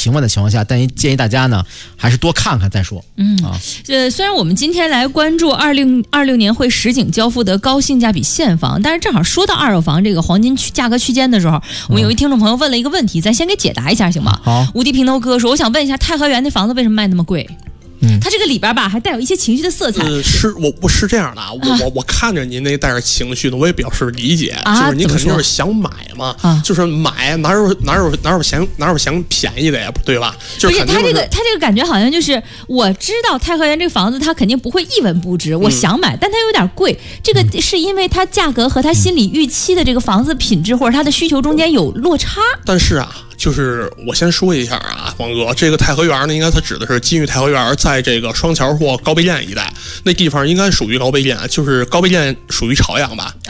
平稳的情况下，但建议大家呢还是多看看再说。 虽然我们今天来关注2026年会实景交付的高性价比现房，但是正好说到二手房这个黄金价格区间的时候，我们有一听众朋友问了一个问题，咱先给解答一下行吗？ 好， 无敌平头哥说，我想问一下太和园那房子为什么卖那么贵？它这个里边吧还带有一些情绪的色彩。 我是这样的啊，我看着您那带着情绪的，我也表示理解，就是您肯定是想买嘛，就是买哪有嫌便宜的呀，对吧？就是他这个感觉好像就是我知道太和园这个房子它肯定不会一文不值，我想买，但它有点贵，这个是因为它价格和它心里预期的这个房子品质或者它的需求中间有落差。 但是啊，就是我先说一下啊，王哥，这个太和园呢，应该它指的是金域太和园，在这个双桥或高碑店一带，那地方应该属于高碑店，就是高碑店属于朝阳吧？